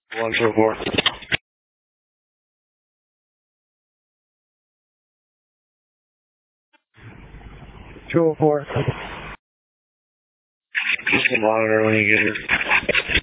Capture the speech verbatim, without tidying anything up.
One two four. Two oh four. Just monitor when you get here.